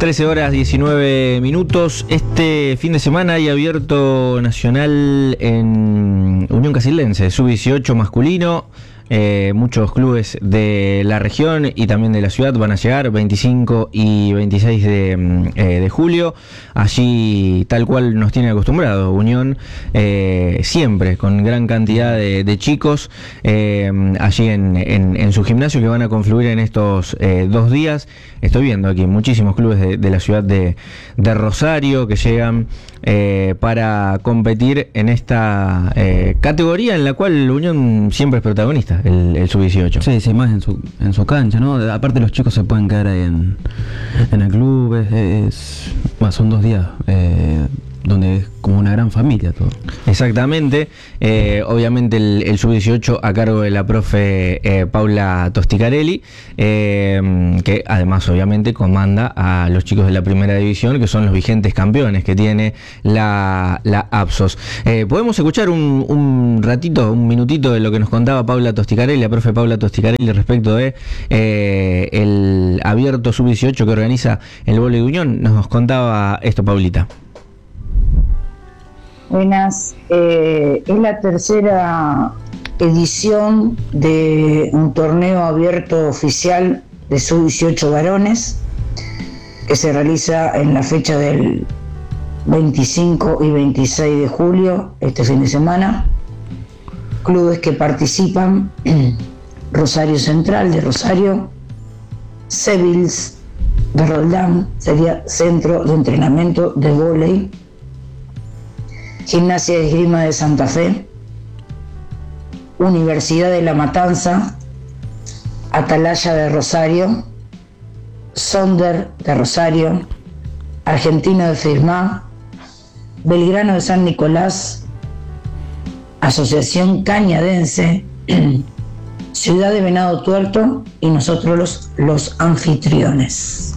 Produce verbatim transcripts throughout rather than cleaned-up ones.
trece horas diecinueve minutos. Este fin de semana hay abierto nacional en Unión Casildense, sub dieciocho masculino. Eh, muchos clubes de la región y también de la ciudad van a llegar veinticinco y veintiséis de, eh, de julio. Allí, tal cual nos tiene acostumbrado Unión, eh, siempre con gran cantidad de, de chicos eh, allí en, en, en su gimnasio, que van a confluir en estos eh, dos días. Estoy viendo aquí muchísimos clubes de, de la ciudad de, de Rosario que llegan eh, para competir en esta eh, categoría en la cual Unión siempre es protagonista. El, el sub dieciocho. Sí, sí, más en su, en su cancha, ¿no? Aparte los chicos se pueden quedar ahí en, en el club, es, es bueno, son dos días eh, donde es como una gran familia todo. Exactamente, eh, obviamente el, el sub dieciocho a cargo de la profe eh, Paula Tosticarelli, eh, que además obviamente comanda a los chicos de la primera división, que son los vigentes campeones que tiene la, la APSOS. Eh, ¿Podemos escuchar un, un ratito, un minutito de lo que nos contaba Paula Tosticarelli, la profe Paula Tosticarelli, respecto de eh, el abierto sub dieciocho que organiza el Vóley de Unión? Nos contaba esto, Paulita. Buenas, eh, es la tercera edición de un torneo abierto oficial de sub dieciocho varones que se realiza en la fecha del veinticinco y veintiséis de julio, este fin de semana. Clubes que participan: Rosario Central de Rosario, Sevils de Roldán, sería Centro de Entrenamiento de Vóley, Gimnasia de Esgrima de Santa Fe, Universidad de La Matanza, Atalaya de Rosario, Sonder de Rosario, Argentino de Firmá, Belgrano de San Nicolás, Asociación Cañadense, Ciudad de Venado Tuerto y nosotros los, los anfitriones.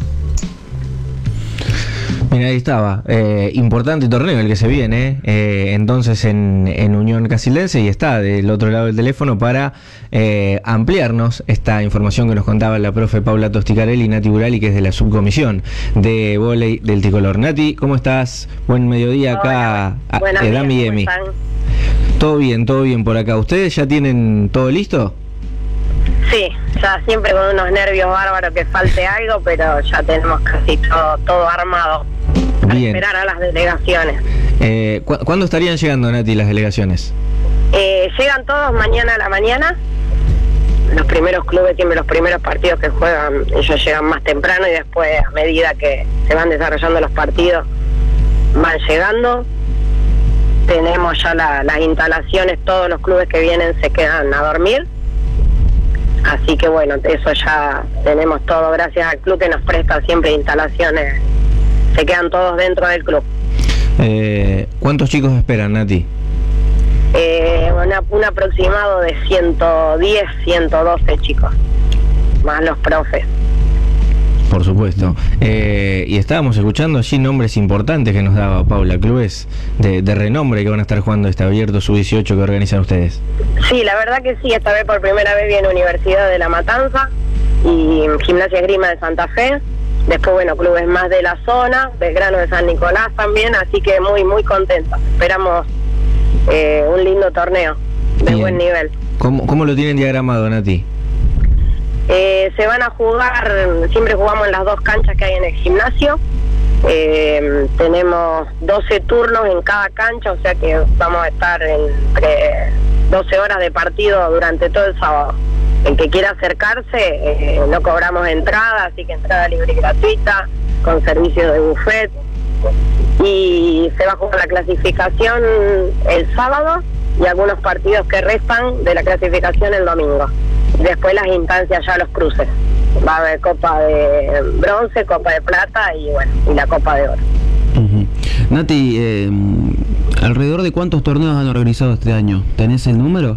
Mira, ahí estaba, eh, importante torneo el que se viene, eh, entonces en, en Unión Casildense, y está del otro lado del teléfono para eh, ampliarnos esta información que nos contaba la profe Paula Tosticarelli, Nati Burali, que es de la subcomisión de vóley del tricolor. Nati, ¿cómo estás? Buen mediodía acá, Hola, a Dami y Emi. Todo bien, todo bien por acá. ¿Ustedes ya tienen todo listo? Sí, ya siempre con unos nervios bárbaros que falte algo, pero ya tenemos casi todo, todo armado. Bien. A esperar a las delegaciones. Eh, ¿cu ¿Cuándo estarían llegando, Nati, las delegaciones? Eh, llegan todos mañana a la mañana. Los primeros clubes, siempre los primeros partidos que juegan, ellos llegan más temprano y después, a medida que se van desarrollando los partidos, van llegando. Tenemos ya la, las instalaciones, todos los clubes que vienen se quedan a dormir. Así que bueno, eso ya tenemos todo gracias al club que nos presta siempre instalaciones. Se quedan todos dentro del club. Eh, ¿Cuántos chicos esperan, Nati? Eh, una, un aproximado de ciento diez, ciento doce chicos, más los profes. Por supuesto. Eh, y estábamos escuchando allí nombres importantes que nos daba Paula, clubes de, de renombre que van a estar jugando este abierto sub dieciocho que organizan ustedes. Sí, la verdad que sí, esta vez por primera vez viene Universidad de La Matanza y Gimnasia Esgrima de Santa Fe. Después, bueno, clubes más de la zona, Belgrano de San Nicolás también, así que muy, muy contentos. Esperamos eh, un lindo torneo de Bien. Buen nivel. ¿Cómo, cómo lo tienen diagramado, Nati? Eh, se van a jugar, siempre jugamos en las dos canchas que hay en el gimnasio. Eh, tenemos doce turnos en cada cancha, o sea que vamos a estar entre doce horas de partido durante todo el sábado. El que quiera acercarse, eh, no cobramos entrada, así que entrada libre y gratuita, con servicios de buffet. Y se va a jugar la clasificación el sábado y algunos partidos que restan de la clasificación el domingo. Después las instancias ya los cruces. Va a haber Copa de Bronce, Copa de Plata y bueno, y la Copa de Oro. Uh-huh. Nati, eh, ¿alrededor de cuántos torneos han organizado este año? ¿Tenés el número?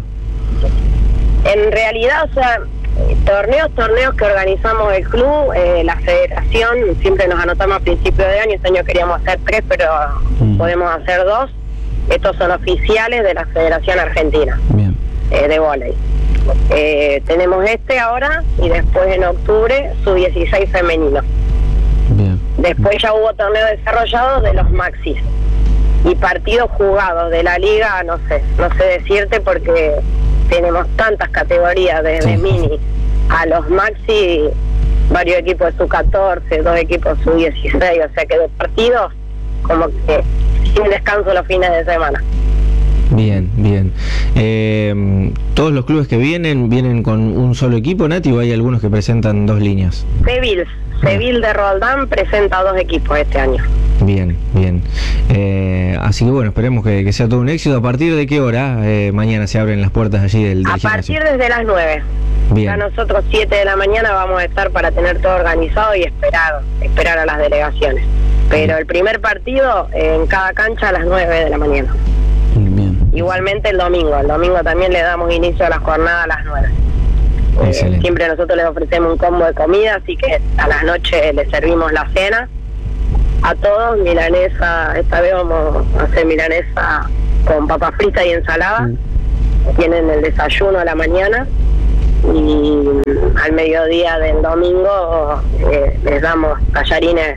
En realidad, o sea, torneos, torneos que organizamos el club, eh, la federación, siempre nos anotamos a principio de año, este año queríamos hacer tres, pero uh-huh. podemos hacer dos. Estos son oficiales de la Federación Argentina. Bien. Eh, de vóley. Eh, tenemos este ahora y después en octubre sub dieciséis femenino. Bien. Después ya hubo torneos desarrollados de los maxis. Y partidos jugados de la liga, no sé, no sé decirte porque tenemos tantas categorías, desde sí. mini a los maxi, varios equipos de sub catorce, dos equipos sub dieciséis, o sea que de partidos como que sin descanso los fines de semana. Bien, bien. Eh, ¿Todos los clubes que vienen, vienen con un solo equipo, Nati, o hay algunos que presentan dos líneas? Seville, Seville de Roldán presenta dos equipos este año. Bien, bien. Eh, así que bueno, esperemos que, que sea todo un éxito. ¿A partir de qué hora eh, mañana se abren las puertas allí del, del A gimnasio? partir desde las nueve. Bien. Ya nosotros siete de la mañana vamos a estar para tener todo organizado y esperar, esperar a las delegaciones. Pero el primer partido en cada cancha a las nueve de la mañana. Bien. Igualmente el domingo, el domingo también le damos inicio a la jornada a las nueve. Eh, siempre nosotros les ofrecemos un combo de comida, así que a la noche les servimos la cena a todos, milanesa, esta vez vamos a hacer milanesa con papa frita y ensalada. Mm. Tienen el desayuno a la mañana y al mediodía del domingo eh, les damos tallarines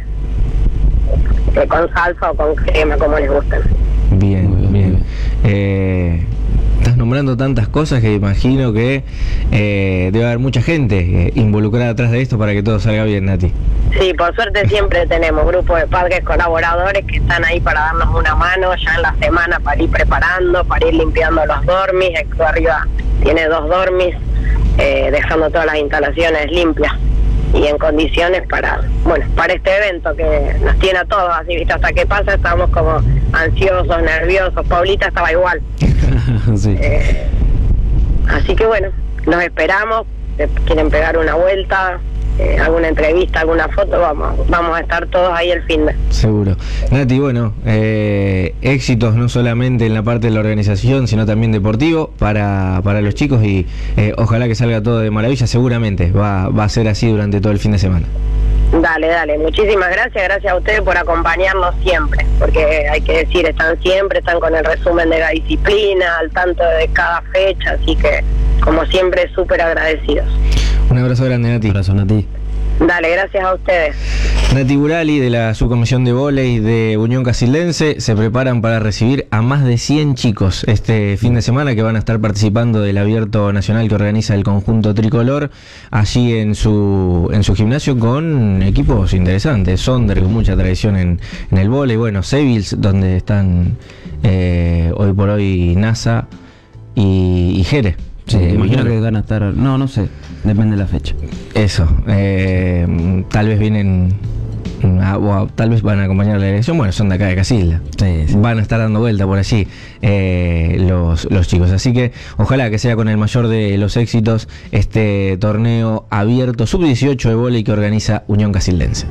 eh, con salsa o con crema, como les gustan. Bien, bien. Eh, estás nombrando tantas cosas que imagino que eh, debe haber mucha gente eh, involucrada atrás de esto para que todo salga bien, Nati. Sí, por suerte siempre tenemos grupos de padres colaboradores que están ahí para darnos una mano ya en la semana para ir preparando, para ir limpiando los dormis. El club arriba tiene dos dormis, eh, dejando todas las instalaciones limpias y en condiciones para, bueno, para este evento que nos tiene a todos así, ¿viste? Hasta que pasa estamos como ansiosos, nerviosos. Paulita estaba igual. Sí. Eh, así que bueno, los esperamos. Quieren pegar una vuelta, eh, alguna entrevista, alguna foto, vamos vamos a estar todos ahí el fin de. Seguro. Nati, bueno, eh, éxitos no solamente en la parte de la organización, sino también deportivo para, para los chicos y eh, ojalá que salga todo de maravilla. Seguramente va, va a ser así durante todo el fin de semana. Dale, dale, muchísimas gracias, gracias a ustedes por acompañarnos siempre, porque hay que decir, están siempre, están con el resumen de la disciplina, al tanto de cada fecha, así que como siempre súper agradecidos. Un abrazo grande, Nati. Un abrazo, Nati. Dale, gracias a ustedes. Nati Burali, de la subcomisión de vóley de Unión Casildense, se preparan para recibir a más de cien chicos este fin de semana que van a estar participando del abierto nacional que organiza el conjunto tricolor allí en su en su gimnasio con equipos interesantes. Sonder, con mucha tradición en, en el vóley, bueno, Seville, donde están eh, hoy por hoy NASA y, y Jere. Sí, eh, imagino que van a estar, no, no sé, depende de la fecha. Eso, eh, tal vez vienen, a, o a, tal vez van a acompañar la elección, bueno, son de acá de Casilda, sí, sí. Van a estar dando vuelta por allí eh, los, los chicos, así que ojalá que sea con el mayor de los éxitos este torneo abierto sub dieciocho de vóley que organiza Unión Casildense.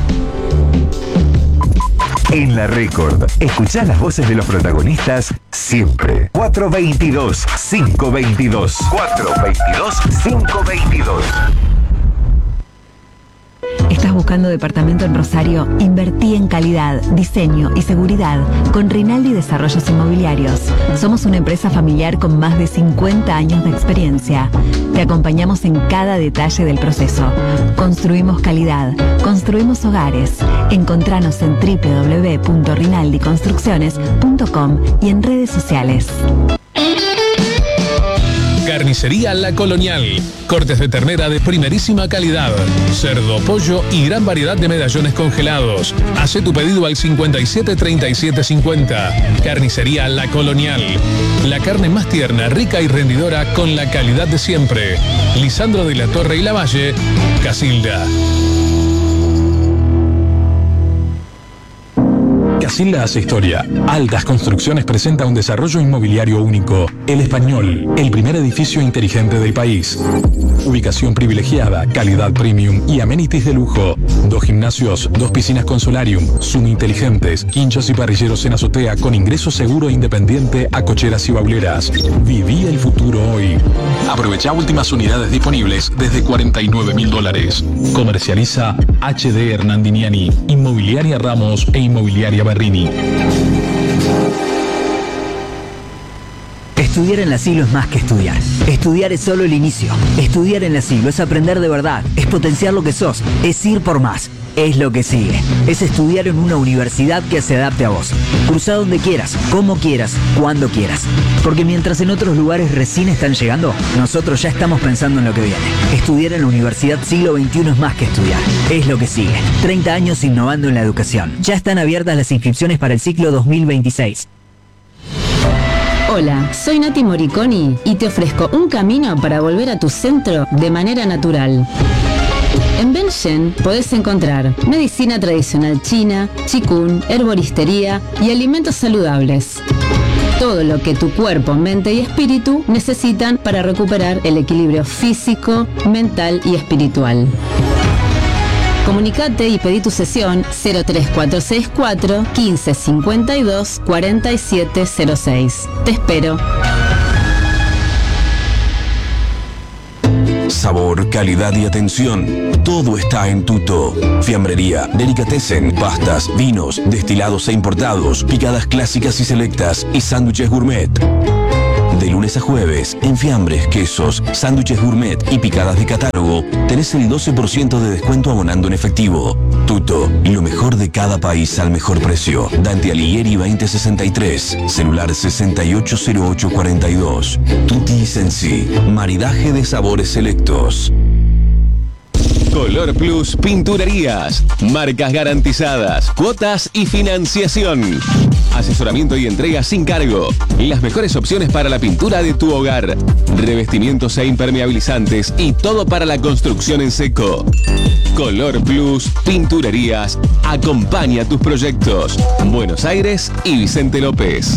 En la Record, escuchá las voces de los protagonistas siempre. cuatro veintidós, cinco veintidós. cuatro veintidós, cinco veintidós. ¿Estás buscando departamento en Rosario? Invertí en calidad, diseño y seguridad con Rinaldi Desarrollos Inmobiliarios. Somos una empresa familiar con más de cincuenta años de experiencia. Te acompañamos en cada detalle del proceso. Construimos calidad, construimos hogares. Encontranos en doble u doble u doble u punto rinaldi construcciones punto com y en redes sociales. Carnicería La Colonial. Cortes de ternera de primerísima calidad. Cerdo, pollo y gran variedad de medallones congelados. Hacé tu pedido al cincuenta y siete treinta y siete cincuenta. Carnicería La Colonial. La carne más tierna, rica y rendidora con la calidad de siempre. Lisandro de la Torre y Lavalle, Casilda. Casilda hace historia. Altas Construcciones presenta un desarrollo inmobiliario único. El Español, el primer edificio inteligente del país. Ubicación privilegiada, calidad premium y amenities de lujo. Dos gimnasios, dos piscinas con solarium, Zoom inteligentes, quinchos y parrilleros en azotea con ingreso seguro e independiente a cocheras y bauleras. Viví el futuro hoy. Aprovecha últimas unidades disponibles desde cuarenta y nueve mil dólares. Comercializa H D Hernandiniani, Inmobiliaria Ramos e Inmobiliaria Berrini. Estudiar en la Silo es más que estudiar. Estudiar es solo el inicio. Estudiar en la Silo es aprender de verdad, es potenciar lo que sos, es ir por más. es lo que sigue. Es estudiar en una universidad que se adapte a vos. Cursá donde quieras, como quieras, cuando quieras. Porque mientras en otros lugares recién están llegando, nosotros ya estamos pensando en lo que viene. Estudiar en la Universidad Siglo veintiuno es más que estudiar. Es lo que sigue. treinta años innovando en la educación. Ya están abiertas las inscripciones para el ciclo dos mil veintiséis. Hola, soy Nati Moriconi y te ofrezco un camino para volver a tu centro de manera natural. En Benshen podés encontrar medicina tradicional china, chikun, herboristería y alimentos saludables. Todo lo que tu cuerpo, mente y espíritu necesitan para recuperar el equilibrio físico, mental y espiritual. Comunicate y pedí tu sesión cero tres cuatro seis cuatro, quince cincuenta y dos, cuarenta y siete cero seis. Te espero. Sabor, calidad y atención. Todo está en Tuto. Fiambrería, delicatessen, pastas, vinos, destilados e importados, picadas clásicas y selectas y sándwiches gourmet. De lunes a jueves, en fiambres, quesos, sándwiches gourmet y picadas de catálogo, tenés el doce por ciento de descuento abonando en efectivo. Tuto, lo mejor de cada país al mejor precio. Dante Alighieri veinte sesenta y tres, celular sesenta y ocho cero ocho cuarenta y dos. Tutti Sensi, maridaje de sabores selectos. Color Plus Pinturerías, marcas garantizadas, cuotas y financiación. Asesoramiento y entrega sin cargo. Las mejores opciones para la pintura de tu hogar. Revestimientos e impermeabilizantes y todo para la construcción en seco. Color Plus Pinturerías acompaña tus proyectos. Buenos Aires y Vicente López.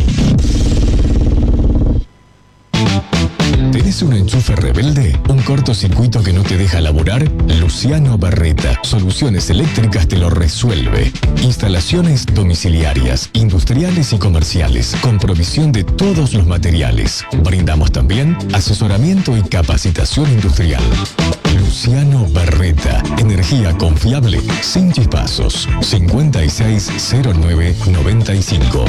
¿Tenés un enchufe rebelde? ¿Un cortocircuito que no te deja laburar? Luciano Barreta, Soluciones Eléctricas te lo resuelve. Instalaciones domiciliarias, industriales y comerciales, con provisión de todos los materiales. Brindamos también asesoramiento y capacitación industrial. Luciano Barreta, energía confiable, sin chispazos. cincuenta y seis cero nueve noventa y cinco.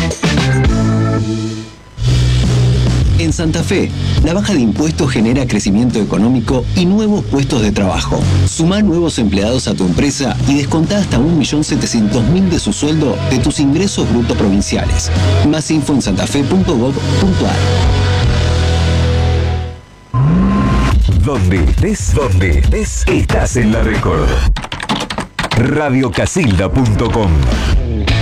En Santa Fe, la baja de impuestos genera crecimiento económico y nuevos puestos de trabajo. Sumá nuevos empleados a tu empresa y descontá hasta un millón setecientos mil de su sueldo de tus ingresos brutos provinciales. Más info en santafe punto gob punto ar. Donde estés, donde estés, estás en La Record. radio casilda punto com.